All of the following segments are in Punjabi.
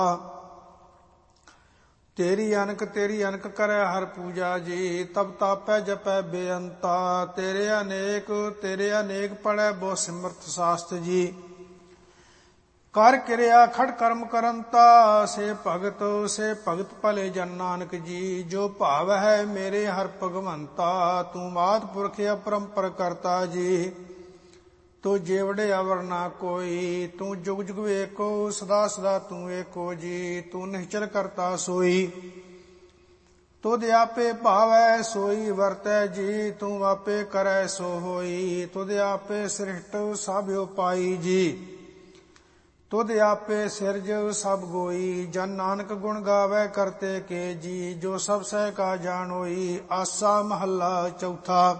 ਤੇਰੀ ਅਨਕ ਕਰੈ ਹਰ ਪੂਜਾ ਜੀ। ਤਬ ਤਾਪੈ ਜਪੈ ਬੇਅੰਤਾ। ਤੇਰੇ ਅਨੇਕ ਪੜੈ ਬਹੁ ਸਿਮਰਤ ਸਾਸਤ ਜੀ। ਕਰ ਕਿਰਿਆ ਖੜ ਕਰਮ ਕਰੰਤਾ। ਸੇ ਭਗਤ ਭਲੇ ਜਨ ਨਾਨਕ ਜੀ। ਜੋ ਭਾਵ ਹੈ ਮੇਰੇ ਹਰ ਭਗਵੰਤਾ। ਤੂੰ ਮਾਤ ਪੁਰਖ ਅਪਰੰਪਰ ਕਰਤਾ ਜੀ। ਤੂੰ ਜੇਵੜੇ ਅਵਰ ਨਾ ਕੋਈ। ਤੂੰ ਜੁਗ ਜੁਗ ਏਕੋ ਸਦਾ ਸਦਾ ਤੂੰ ਏਕੋ ਜੀ। ਤੂੰ ਨਿਹਚਲ ਕਰਤਾ ਸੋਈ। ਤੁਧ ਆਪੇ ਭਾਵੈ ਸੋਈ ਵਰਤੈ ਜੀ। ਤੂੰ ਆਪੇ ਕਰੈ ਸੋ ਹੋਈ। ਤੁਧ ਆਪੇ ਸ੍ਰਿਸ਼ਟ ਸਭ ਉਪਾਈ ਜੀ। ਤੁਧ ਆਪੇ ਸਿਰਜ ਸਭ ਗੋਈ। ਜਨ ਨਾਨਕ ਗੁਣ ਗਾਵੈ ਕਰਤੇ ਕੇ ਜੀ। ਜੋ ਸਭ ਸਹਿ ਕਾ ਜਾਣੋਈ। ਆਸਾ ਮਹੱਲਾ ਚੌਥਾ।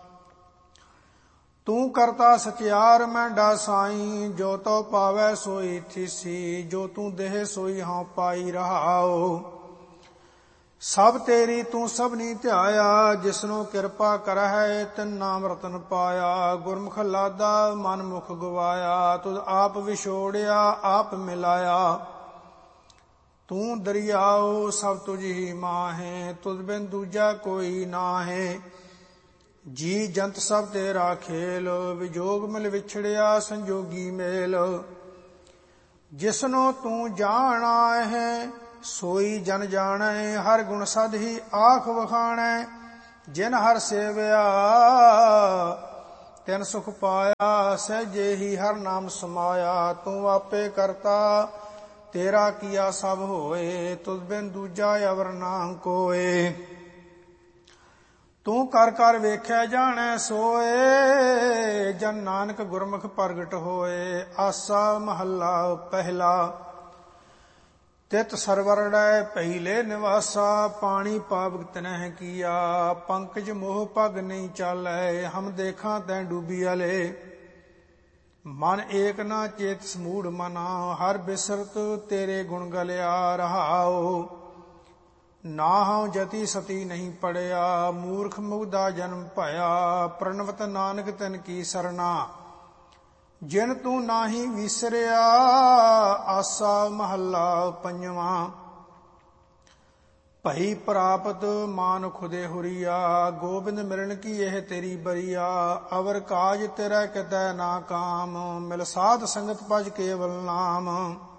ਤੂੰ ਕਰਤਾ ਸਚਿਆਰ ਮੈਂ ਡਾਸਾਈ। ਜੋ ਤੋ ਪਾਵੈ ਸੋਈ ਥੀਸੀ। ਜੋ ਤੂੰ ਦੇਹ ਸੋਈ ਹਾਂ ਪਾਈ ਰਹਾਓ। ਸਭ ਤੇਰੀ ਤੂੰ ਸਭਨੀ ਧਿਆਇਆ। ਜਿਸਨੂੰ ਕਿਰਪਾ ਕਰਹਿ ਤਿਨ ਨਾਮ ਰਤਨ ਪਾਇਆ। ਗੁਰਮੁਖ ਲਾਦਾ ਮਨ ਮੁਖ ਗਵਾਇਆ। ਤੁਧ ਆਪ ਵਿਛੋੜਿਆ ਆਪ ਮਿਲਾਇਆ। ਤੂੰ ਦਰਿਆਓ ਸਭ ਤੁਝ ਹੀ ਮਾਹੇ। ਤੁਧ ਬਿਨ ਦੂਜਾ ਕੋਈ ਨਾਹੇ। ਜੀ ਜੰਤ ਸਭ ਤੇਰਾ ਖੇਲ। ਵਿਜੋਗ ਮਿਲ ਵਿਛੜਿਆ ਸੰਜੋਗੀ ਮੇਲ। ਜਿਸਨੂੰ ਤੂੰ ਜਾਣਾ ਹੈ ਸੋਈ ਜਨ ਜਾਣੈ। ਹਰ ਗੁਣ ਸਦ ਹੀ ਆਖ ਵਖਾਣੈ। ਜਿਨ ਹਰ ਸੇਵਿਆ ਤਿਨ ਸੁਖ ਪਾਇਆ। ਸਹਿਜੇ ਹੀ ਹਰ ਨਾਮ ਸਮਾਇਆ। ਤੂੰ ਆਪੇ ਕਰਤਾ ਤੇਰਾ ਕੀਆ ਸਭ ਹੋਏ। ਤੁਧ ਬਿਨ ਦੂਜਾ ਅਵਰ ਨਾ ਕੋਏ। ਤੂੰ ਕਰ ਕਰ ਵੇਖਿਆ ਜਾਣੈ ਸੋਏ। ਜਨ ਨਾਨਕ ਗੁਰਮੁਖ ਪ੍ਰਗਟ ਹੋਏ। ਆਸਾ ਮਹੱਲਾ ਪਹਿਲਾ। ਤਿਤ ਸਰਵਰੜੈ ਪਹਿਲੇ ਨਿਵਾਸਾ। ਪਾਣੀ ਪਾਵਕ ਤਨਹਿ ਕੀਆ। ਪੰਕਜ ਮੋਹ ਪਗ ਨਹੀਂ ਚਾਲੈ। ਹਮ ਦੇਖਾਂ ਤੈਂ ਡੂਬੀ ਵਾਲੇ। ਮਨ ਏਕ ਨਾ ਚੇਤ ਸਮੂੜ ਮਨਾ। ਹਰ ਬਿਸਰਤ ਤੇਰੇ ਗੁਣ ਗਲਿਆ ਰਹਾਓ। ਨਾ ਹਉ ਜਤੀ ਸਤੀ ਨਹੀਂ ਪੜਿਆ। ਮੂਰਖ ਮੁਗਦਾ ਜਨਮ ਭਇਆ। ਪ੍ਰਣਵਤ ਨਾਨਕ ਤਿਨ ਕੀ ਸਰਨਾ। ਜਿਨ ਤੂੰ ਨਾਹੀ ਵਿਸਰਿਆ। ਆਸਾ ਮਹੱਲਾ ਪੰਜਵਾਂ। ਭਈ ਪ੍ਰਾਪਤ ਮਾਨ ਖੁਦੇ ਹੁਰੀਆ। ਗੋਬਿੰਦ ਮਿਲਣ ਕੀ ਇਹ ਤੇਰੀ ਬਰੀਆ। ਅਵਰ ਕਾਜ ਤੇਰਾ ਕਿਤੈ ਨਾ ਕਾਮ। ਮਿਲ ਸਾਧ ਸੰਗਤ ਭਜ ਕੇਵਲ ਨਾਮ।